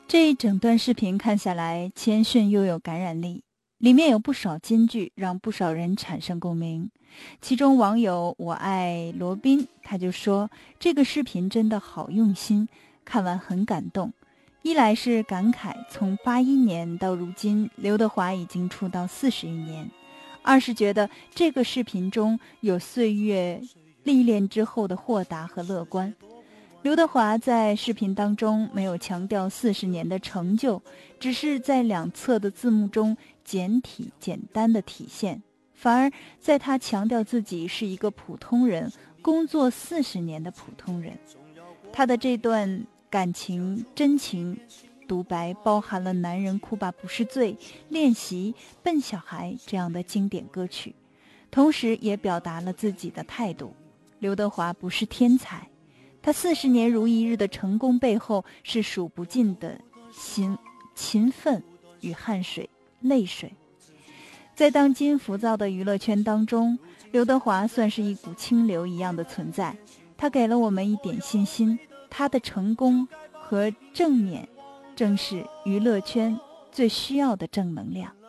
这一整段视频看下来，谦逊又有感染力，里面有不少金句，让不少人产生共鸣。其中网友我爱罗宾，他就说这个视频真的好用心，看完很感动。一来是感慨从81年到如今，刘德华已经出道41年；二是觉得这个视频中有岁月历练之后的豁达和乐观。刘德华在视频当中没有强调40年的成就，只是在两侧的字幕中简体简单的体现，反而在他强调自己是一个普通人，工作40年的普通人。他的这段感情真情独白包含了男人哭吧不是罪、练习、笨小孩这样的经典歌曲，同时也表达了自己的态度。刘德华不是天才，他40年如一日的成功背后是数不尽的勤奋与汗水、泪水。在当今浮躁的娱乐圈当中，刘德华算是一股清流一样的存在，他给了我们一点信心，他的成功和正面正是娱乐圈最需要的正能量。